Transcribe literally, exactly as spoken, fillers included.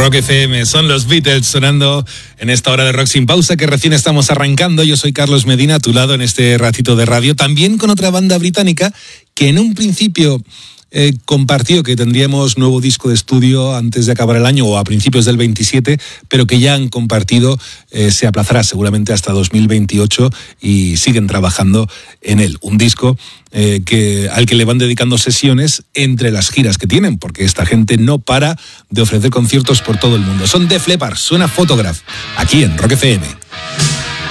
Rock F M, son los Beatles sonando en esta hora de Rock Sin Pausa que recién estamos arrancando. Yo soy Carlos Medina, a tu lado en este ratito de radio, también con otra banda británica que en un principio eh, compartió que tendríamos nuevo disco de estudio antes de acabar el año o a principios del veintisiete, pero que ya han compartido, eh, se aplazará seguramente hasta dos mil veintiocho y siguen trabajando en él. Un disco eh, que, al que le van dedicando sesiones entre las giras que tienen, porque esta gente no para de ofrecer conciertos por todo el mundo. Son Def Leppard, suena Photograph, aquí en Rock F M.